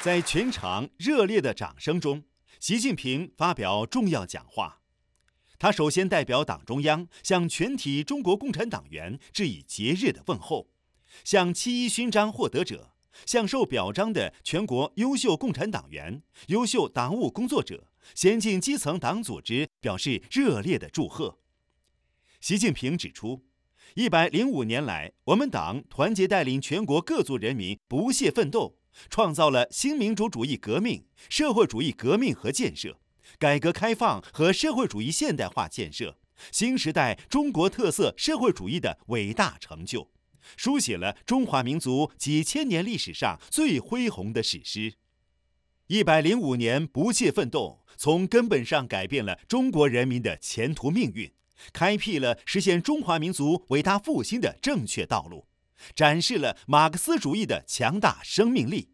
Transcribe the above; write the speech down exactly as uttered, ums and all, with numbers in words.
在全场热烈的掌声中，习近平发表重要讲话。他首先代表党中央向全体中国共产党员致以节日的问候，向七一勋章获得者、向受表彰的全国优秀共产党员、优秀党务工作者、先进基层党组织表示热烈的祝贺。习近平指出，一百零五年来，我们党团结带领全国各族人民不懈奋斗，创造了新民主主义革命、社会主义革命和建设、改革开放和社会主义现代化建设、新时代中国特色社会主义的伟大成就，书写了中华民族几千年历史上最恢宏的史诗。一百零五年不懈奋斗，从根本上改变了中国人民的前途命运，开辟了实现中华民族伟大复兴的正确道路，展示了马克思主义的强大生命力，